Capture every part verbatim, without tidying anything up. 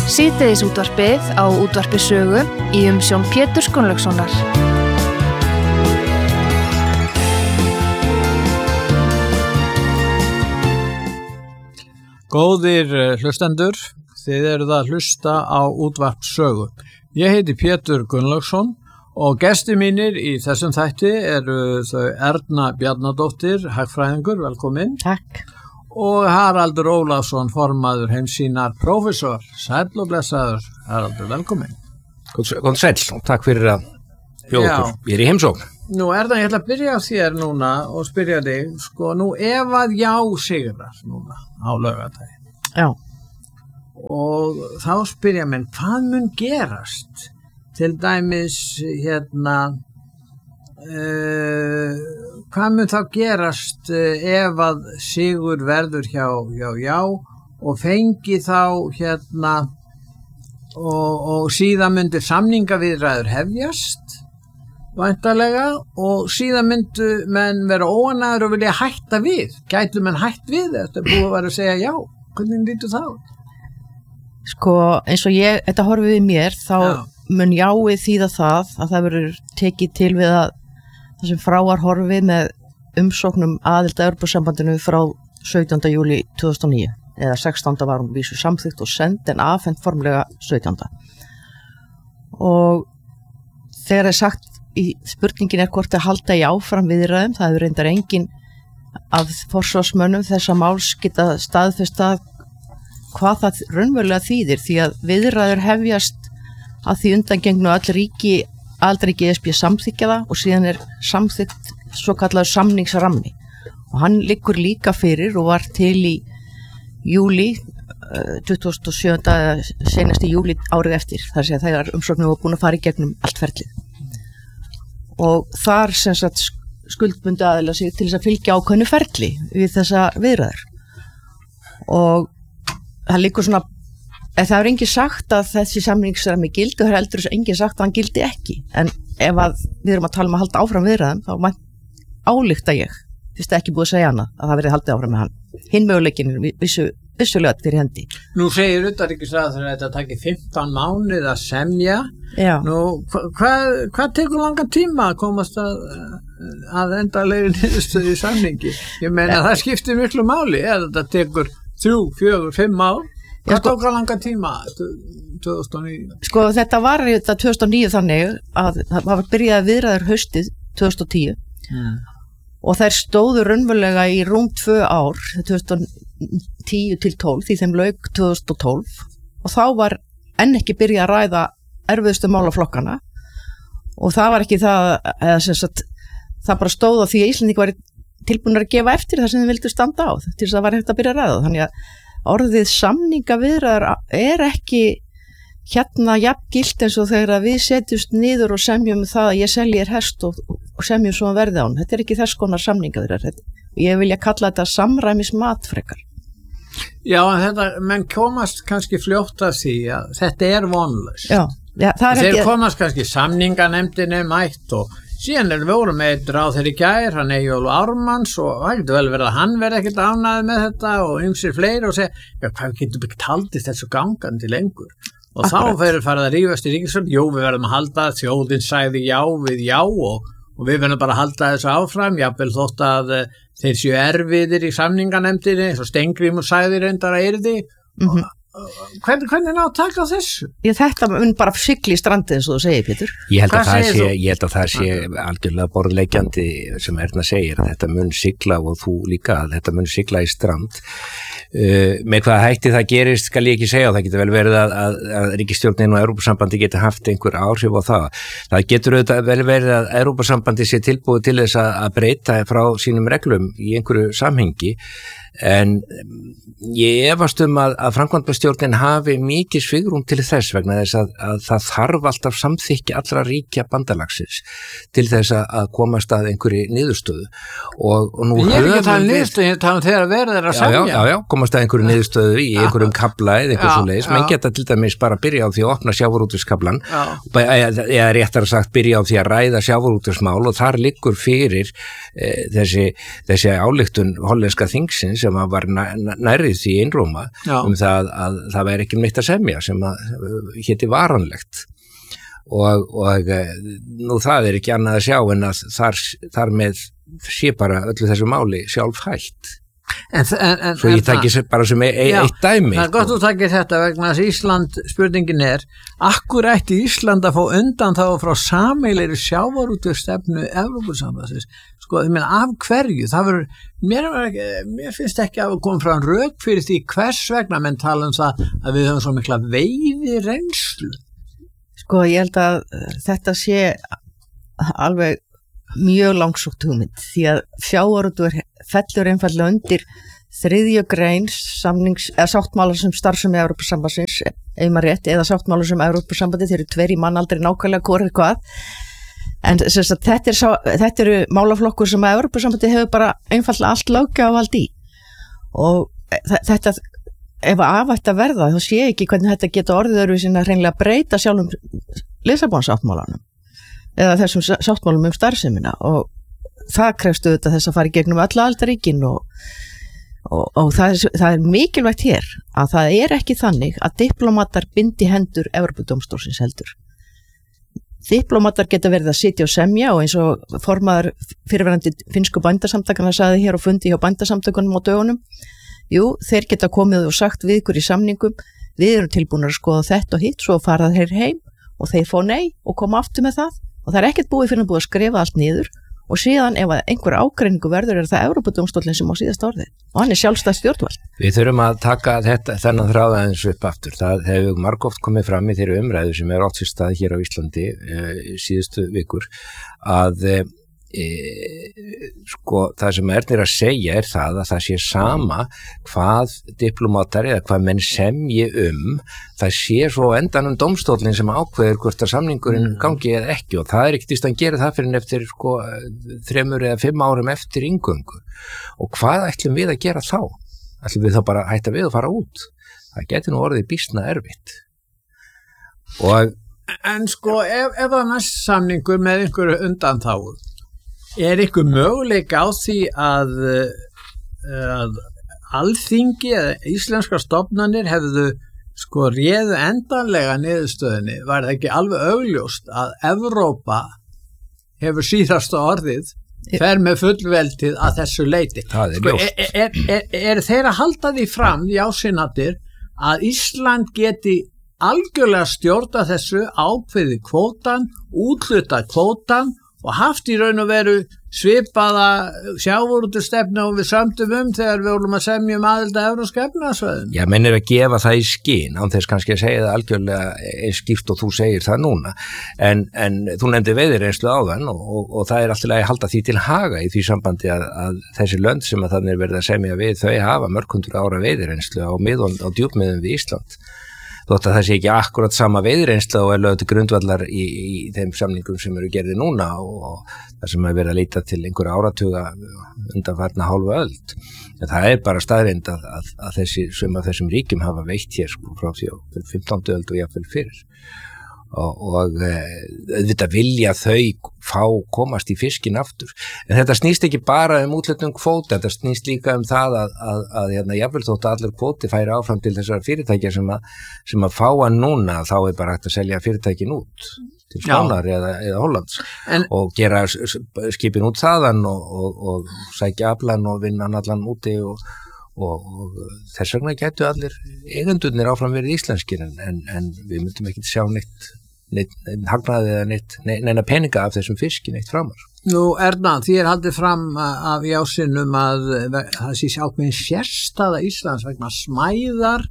Síðdegis útvarpið á útvarpi Sögu í umsjón Péturs Gunnlaugssonar. Góðir hlustendur, þið eruð að hlusta á útvarp Sögu. Ég heiti Pétur Gunnlaugsson og gestir mínir í þessum þætti eru þau Erna Bjarnadóttir, hagfræðingur, velkomin. Takk. Og Haraldur Ólafsson, formaður Heimssýnar prófessor. Sæll og blessaður, Haraldur, velkomin. Góð sæll og takk fyrir að bjóða okkur. Ég er í heimsókn. Nú er það, ég ætla að byrja á þér núna og spyrja þig, sko, nú ef að já sigrar núna á laugardaginn. Já. Og þá spyrja menn, hvað mun gerast? Til dæmis, hérna, uh, hvað mun þá gerast uh, ef að sigur verður hjá, hjá já og fengi þá, hérna, og, og síðan myndu samningaviðræður hefjast, væntanlega, og síðan myndu menn vera óánægðir og vilja hætta við. Gætu menn hætt við þetta, búið að vera að segja já. Hvernig lítur það? Sko, eins og ég, þetta horfið við mér, þá Já. mun jáið þýða það að það verður tekið til við að það sem frá var horfið með umsóknum aðild að Evrópusambandinu frá sautjánda júlí tvö þúsund og níu, eða sextánda var hún vísu samþykkt og send en afhent formlega sautjánda. Og þegar er sagt, í spurningin er hvort að halda í áfram viðræðum, það hefur reyndar engin af forsvarsmönnum þessa máls geta staðfesta hvað það raunverulega þýðir, því að viðræður hefjast að því undangengnu öll ríki, aðildarríki E S B samþykkja það og síðan er samþykkt svo kallaður samningsrammi og hann liggur líka fyrir og var til í júlí tuttugasta og sjöunda eða seinasti júlí árið eftir, þar sé að þegar umsóknir var búin að fara í gegnum allt ferlið. Og þar sem sagt skuldbundu aðila sig til þess að fylgja ákveðnu ferli við þessa viðræður. Og það liggur svona, það er engin sagt að þessi samningsrammi gildi og það er heldur þess að engin sagt að hann gildi ekki. En ef að við erum að tala um að halda áfram viðræðum, þá álykta ég, fyrst ekki búið að segja hana, að það verði haldið áfram með hann. Hinn möguleikin er vissu, vissulega fyrir hendi. Nú segir utanríkisráðherra að þetta taki fimmtán mánuð að semja. Já. Nú, hva, hvað, hvað tekur langan tíma að komast að, að endalegri niðurstöðu í samningi? Ég meina það skiptir miklu máli, eða þetta tekur þrjú, fjögur, fimm ár. Hvað tók að langan tíma tvö þúsund og níu? Sko þetta var þetta tvö þúsund og níu þannig að það var byrjað viðræður haustið tvö þúsund og tíu mm. og þær stóðu raunverulega í rúm tvö ár, tvö þúsund og tíu til tólf, því þeim lauk tvö þúsund og tólf og þá var enn ekki byrjað að ræða erfiðustu málaflokkana og það var ekki það, eða sem sagt, það bara stóð á því að Íslendingar var tilbúinir að gefa eftir það sem þeim vildu standa á til þess að það var hægt að byrja að ræða. Þannig að orðið samningaviðræður er ekki hérna jafngilt eins og þegar við setjumst niður og semjum það að ég selji þér hest og, og semjum svo að verði á hann. Þetta er ekki þess konar samningaviðræður. Ég vilja kalla þetta samræmis matfrekar. Já, en þetta, menn komast kannski fljótt að því að þetta er vonlaust. Já, já, það er Þeir ekki... komast kannski samninganefndinni mætt og síðan er við voru með ráðherra í gær, hann Eyjólfur Ármanns og það getur vel verið að hann verði ekkert ánægður með þetta og ymsir fleiri og segja, já, hvað getur byggt haldist þessu gangandi lengur? Og Akkurat. Þá fyrir farið að rífast í ríkisstjórn, jú, við verðum að halda, þjóðin sagði já við já og, og við verðum bara að halda þessu áfram, jafnvel þótt að uh, þeir séu erfiðir í samninganefndinni, eins og Steingrímur sagði reyndar að yrði. Mm-hmm. Hvernig, hvernig ná að taka á þessu? Ég, þetta mun bara sigli í strandið eins og þú segir, Pétur. Ég held að það sé, ég held að það sé algjörlega borðleggjandi sem Erna segir að þetta mun sigla og þú líka að þetta mun sigla í strand. Uh, með hvað hætti það gerist skal ég ekki segja og það getur vel verið að, að, að ríkisstjórnin og Evrópusambandi geti haft einhver áhrif á það. Það getur auðvitað vel verið að Evrópusambandi sé tilbúið til þess að, að breyta frá sínum reglum í einhverju samhengi en ég efast um að, að framkvæmdastjórnin hafi mikið svigrúm til þess vegna þess að, að það þarf alltaf samþykki allra ríkja bandalagsins til þess að, að komast að einhverju niðurstöðu og, og nú ég er ekki að tala um niðurstöðu, ég er að tala um þegar verður að semja. Já, já, já, komast að einhverju niðurstöðu í einhverjum kabla eða einhver svo leiðis, menn geta til dæmis bara byrja á því að opna sjávarútvegskablann eða réttar sagt byrja á því að ræða sjávarútvegsmál og þar liggur fyrir e, þessi, þessi ályktun hollenska þingsins sem var nærrið því einróma um það að það væri ekki neitt að semja sem að héti varanlegt og, og nú það er ekki annað að sjá en að þar, þar með sé bara öllu þessu máli sjálf hægt. En, en, en, Svo ég takki bara sem e já, eitt dæmi. Það er gott að takki þetta vegna að Ísland, spurningin er, akkur ætti Ísland að fá undan þá frá sameiginlegri sjávarútvegsstefnu Evrópusambandsins? Sko, ég meina, af hverju? Það verður, mér, mér finnst ekki að koma frá rök fyrir því hvers vegna menn tala um það að við höfum svo mikla veiði reynslu. Sko, ég held að þetta sé alveg mjög langsótt hugmynd því að sjávarútvegur fellur einfallega undir þriðju grein samnings, eða sáttmála sem starfsemi Evrópusambandsins, ef maður rétt, eða sáttmála sem Evrópusambandi, þeir eru tveir í mannaldri nákvæmlega hvorir hvað, en þess að þetta, er sá, þetta eru málaflokkur sem Evrópusambandi hefur bara einfallega allt löggjöfvald í og þetta, ef afætt að verða, þá sé ekki hvernig þetta geta orðið öðru sinna hreinlega breyta sjálfum Lissabonsáttmálanum eða þessum sáttmálum um starfsemina og það krefst auðvitað þess að fara í gegnum öll aðildarríkin og, og, og það, er, það er mikilvægt hér að það er ekki þannig að diplomatar bindi hendur Evrópudómstólsins heldur. Diplomatar geta verið að sitja og semja og eins og formaður fyrirverandi finnsku bændasamtakana sagði hér og fundi hjá bændasamtakunum á dögunum, jú, þeir geta komið og sagt við ykkur í samningum, við erum tilbúinir að skoða þetta og hitt, svo fara þeir heim og þeir fá nei og koma aftur með það og það er ekkert búið fyrir að búið að skrifa allt niður og síðan ef einhver ágreiningu verður er það Evrópudómstóllinn sem á síðast orðið og hann er sjálfstætt stjórnvald. Við þurfum að taka þetta, þennan þráða eins upp aftur. Það hefur margoft komið fram í þeirri umræðu sem er átt sér stað hér á Íslandi e, síðustu vikur að e, sko það sem Ernir að segja er það að það sé sama hvað diplomatar eða hvað menn semji um, það sé svo endan um dómstólinn sem ákveður hvort að samningurinn mm. gangi eða ekki og það er ekkert að gera það fyrir eftir sko þremur eða fimm árum eftir inngöngu og hvað ætlum við að gera þá? Ætlum við þá bara að hætta við og fara út? Það geti nú orðið býsna erfitt og En sko ef, ef það næst samningur með einhverju undanþágu er ykkur möguleik á því að, að alþingi eða íslenskar stofnanir hefðu sko réðu endanlega niðurstöðinni, var það ekki alveg augljóst að Evrópa hefur síðasta orðið fer með fullveldið að þessu leyti. Það er sko, ljóst. Er, er, er, er þeir að halda því fram í ásynnatir að Ísland geti algjörlega stjórna þessu ákveði kvótan, útluta kvótan og haft í raun og veru svipaða sjávarútvegsstefnu og við sömdum um þegar við vorum að semja um aðild að Evrópska efnahagssvæðinu. Já, menn er að gefa það í skyn án þess kannski að segja það algjörlega eins skýrt og þú segir það núna en, en þú nefndi veiðireynslu áðan og, og, og það er alltaf að halda því til haga í því sambandi að, að þessi lönd sem að þannig er verið að semja við þau hafa mörghundruð ára veiðireynslu á, á djúpmiðum við Ísland. Þótt að það sé ekki akkurat sama veiðireynsla og er lögð til grundvallar í, í þeim samningum sem eru gerði núna og, og það sem er verið að leita til einhverja áratuga undanfarna hálfa öld. En það er bara staðreind að, að, að þessi, sem að þessum ríkjum hafa veitt hér sko, frá því á fimmtándu öld og jafnvel fyrir. Og, og auðvitað vilja þau fá komast í fiskin aftur en þetta snýst ekki bara um úthlutun kvóta, þetta snýst líka um það að, að, að hérna, jafnvel þótt að allir kvóti færi áfram til þessara fyrirtækja sem að, sem að fá hann núna þá er bara hægt að selja fyrirtækin út til Spánar eða, eða Hollands en, og gera skipin út þaðan og, og, og sækja aflan og vinna hann allan úti og Og, og þess vegna getur allir eigendurnir áfram verið íslenskir en, en, en við myndum ekki sjá neitt, neitt, neitt hagnaði eða neitt, neitt, neina peninga af þessum fiski neitt framar. Nú Erna, því er haldið fram af jásinum að það sé ákveðin sérstaða Íslands vegna smæðar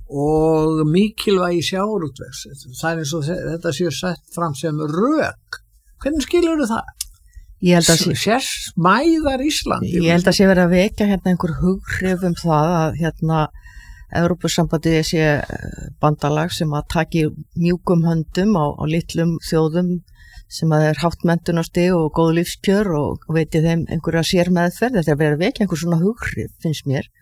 og mikilvægi sjávarútvegs. Það er eins og þetta séu sett fram sem rök. Hvernig skilur það? Ég held að sé, sér smæðar Ísland ég held að sé verið að vekja hérna einhver hughrif um það að hérna Evrópusambandið sé bandalag sem að taki mjúkum höndum á, á litlum þjóðum sem að er hátt menntunarstig og góð lífskjör og veiti þeim einhverja sér meðferð. Þetta er verið að vekja einhver svona hughrif finnst mér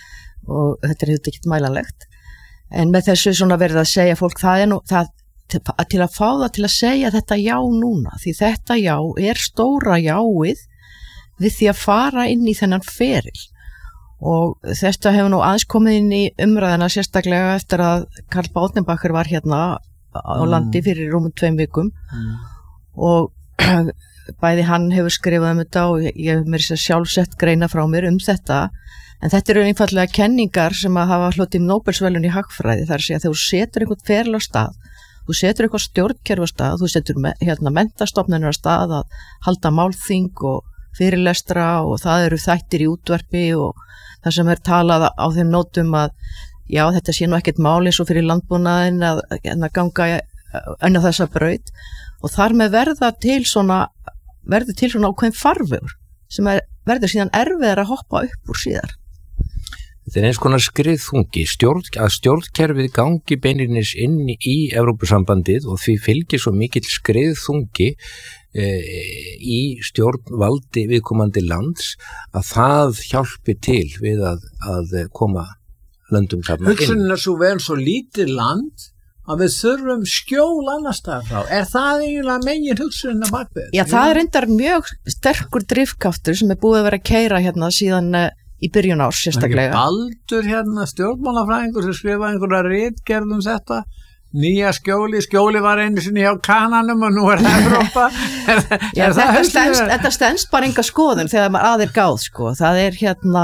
og þetta er þetta ekkert mælanlegt en með þessu svona verið að segja fólk það er nú það til að fá það til að segja þetta já núna því þetta já er stóra jáið við því að fara inn í þennan feril og þetta hefur nú aðeins komið inn í umræðina sérstaklega eftir að Karl Baudenbacher var hérna á landi fyrir rúmum tveim vikum mm. og bæði hann hefur skrifað um þetta og ég hef mér sér sjálfsett greina frá mér um þetta, en þetta eru einfallega kenningar sem að hafa hlotið Nóbelsverðlaun í hagfræði, þar sé að þegar þú setur einhvern feril á stað, þú setur eitthvað stjórnkerfi á stað, þú setur hérna menntastofnanir á stað að halda málþing og fyrirlestra og það eru þættir í útvarpi og það sem er talað á þeim nótum að já, þetta sé nú ekkert mál eins og fyrir landbúnaðinn að, að ganga önna þessa braut og þar með verða til svona verður til svona ákveðin farvegur sem er, verður síðan erfiðar að hoppa upp úr síðar. Þetta er eins konar skriðþungi, stjórn, að stjórnkerfið gangi beinirnis inn í Evrópusambandið og því fylgir svo mikill skriðþungi í stjórnvaldi viðkomandi lands að það hjálpi til við að, að koma löndum þarna inn. Hugsunin er svo vel svo lítið land að við þurfum skjól annars staðar frá. Er það eiginlega megin hugsunin að bakvið? Já, það er reyndar mjög sterkur drifkraftur sem er búið að vera að keyra hérna síðan í byrjun árs sérstaklega. Það er Baldur hérna, stjórnmálafræðingur sem skrifaði einhverja ritgerð um þetta. Nýja skjóli, skjóli var einu sinni hjá Kananum og nú er það Evrópa. er, Já, er þetta, stendst, þetta stendst bara enga skoðun þegar maður aðeir gáð, sko. Það er hérna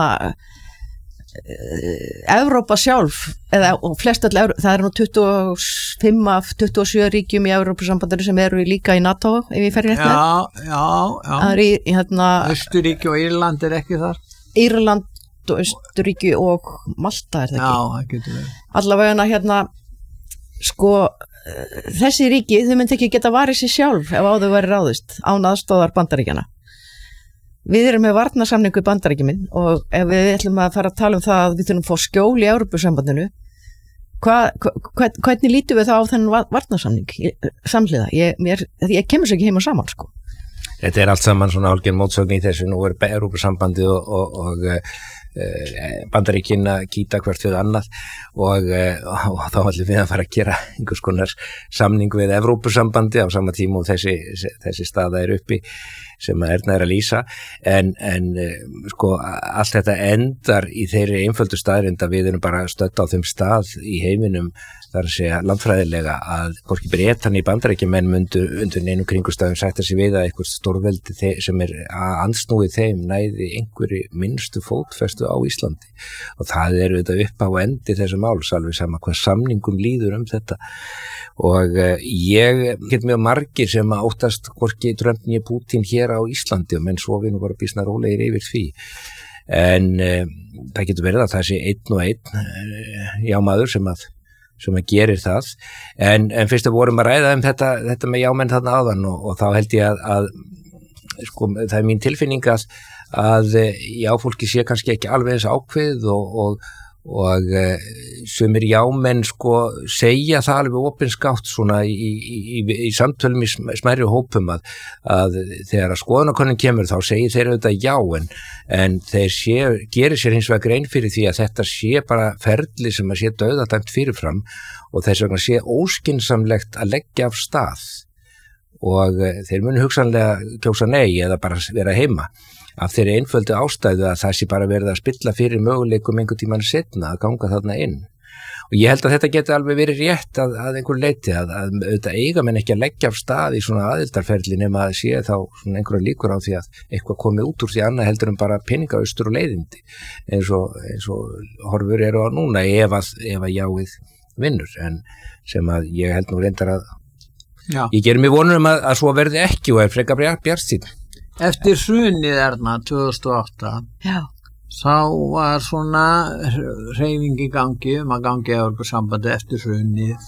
Evrópa sjálf, eða og flest all, það er nú tuttugu og fimm af tuttugu og sjö ríkjum í Evrópusambandinu sem eru líka í NATO, ef ég fer rétt með. Já, já, já. Það er í, hérna Austurríki og Írland er ekki þar. Írland og Austurríki og Malta er það ekki. Já, það getur við. Allavega hérna sko, þessi ríki, þau myndi ekki geta varið sér sjálf ef á þau væri ráðist án aðstoðar Bandaríkjanna. Við erum með varnarsamningu í Bandaríkjuminn og ef við ætlum að fara að tala um það að við þurfum að fá skjól í Evrópusambandinu, hva, hva, hvernig lítum við þá á þennan varnarsamning samhliða? Ég, mér, ég kemur sér ekki heim og saman, sko. Þetta er allt saman svona hálfgerð mótsögn í þessu, nú er Evrópusambandið og, og, og Bandaríkin að kýta hvert við annað og, og þá ætlum við að fara að gera einhvers konar samning við Evrópusambandi á sama tíma og þessi, þessi staða er uppi sem að Erna er að lýsa en, en sko allt þetta endar í þeirri einföldu staðrind að við erum bara stödd á þeim stað í heiminum þar að segja landfræðilega að hvorki Bretan í Bandaríkjamenn myndu undir neinum kringustafum sætta sig við að eitthvað stórveldi sem er ansnúið þeim næði einhverju minnstu fótfestu á Íslandi og það er auðvitað upp á endi þessu máls alveg sama hvað samningum líður um þetta og uh, ég get mjög margir sem að óttast hvorki Trump né Putin hér á Íslandi og menn svo við nú bara býsna rólegir yfir því en uh, það getur verið að það sé einn og einn uh, jámaður sem að sem að gerir það, en, en fyrst að vorum að ræða um þetta, þetta með jámenn þarna áðan og, og þá held ég að, að sko, það er mín tilfinning að, að jáfólki sé kannski ekki alveg eins ákveð og, og, og sumir jámenn sko segja það alveg opinskátt svona í, í, í, í samtölum í smærri hópum að, að þegar að skoðanakönnun kemur þá segir þeir auðvitað já en, en þeir sé, gerir sér hins vegar grein fyrir því að þetta sé bara ferli sem að sé dauðadæmt fyrirfram og þess vegna sé óskynsamlegt að leggja af stað og þeir munu hugsanlega kjósa nei eða bara vera heima af þeirri einföldu ástæðu að það sé bara verið að spilla fyrir möguleikum einhvern tímann setna að ganga þarna inn og ég held að þetta geti alveg verið rétt að, að einhver leiti að, að auðvitað eiga menn ekki að leggja af stað í svona aðildarferli nema að sé þá svona einhverja líkur á því að eitthvað komi út úr því annað heldur en bara peningaustur og leiðindi eins og, eins og horfur eru á núna ef að, ef að jáið vinnur en sem að ég held nú reyndar að Já. Ég gerir mig vonur um að, að svo verði ekki og er frekar bjartsýnn. Eftir hrunið Erna tvö þúsund og átta Já. Þá var svona hreyfing í gangi um að gangi Evrópusambandi eftir hrunið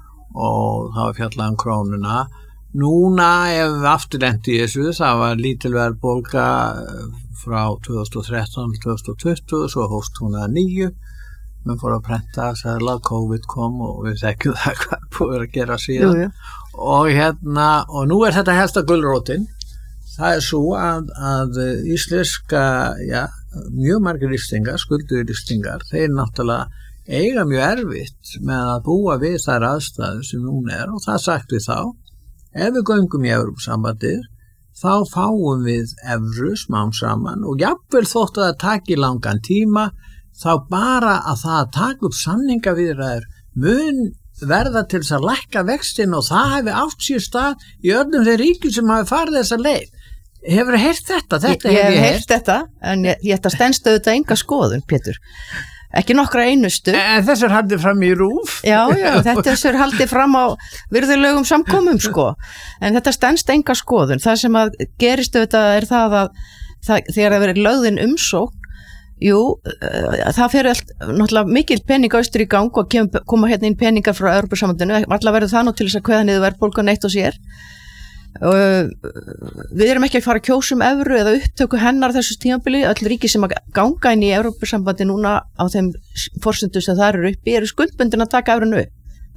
og það var fjallað um krónuna. Núna ef við afturlent í þessu það var lítil verðbólga frá tvö þúsund og þrettán til tvö þúsund og tuttugu svo hófst hún að nýju. Menn fór að prenta sæðla, COVID kom og við þekkjum það hvað búið að gera síðan. Jú, jú. Og hérna, og nú er þetta helsta gulrótin. Það er svo að, að íslenska, já, mjög margir íslendingar, skulduðir íslendingar, þeir náttúrulega eiga mjög erfitt með að búa við þær aðstæður sem núna er og það sagt við þá, ef við göngum í Evrópusambandið, þá fáum við evru smám saman og jafnvel þótt að það taki langan tíma, þá bara að það að taka upp samningaviðræður mun verða til þess að lækka vextin og það hefði átt sér stað í öllum þeir ríkjum sem hafi farið þessa leið. Hefur þið heyrt þetta? Þetta ég, ég hef hef ég heyrt þetta, en ég, ég þetta stendst auðvitað enga skoðun, Pétur. Ekki nokkra einustu. En þess er haldið fram í rúf. Já, já, þetta er haldið fram á virðulegum samkomum, sko. En þetta stendst enga skoðun. Það sem að gerist auðvitað er það að það, þegar það verið lögðin umsókn, jú, það fyrir allt, náttúrulega mikil peninga austur í gang og kem, koma hérna inn peningar frá Evrópusambandinu, allar verður það nú til þess að kveða niður verðbólgan eitt og sér. Uh, við erum ekki að fara að kjósa um evru eða upptöku hennar þessu tímabili, öll ríki sem að ganga inn í Evrópusambandi núna á þeim forsendum sem það eru uppi eru skuldbundin að taka evrunu upp.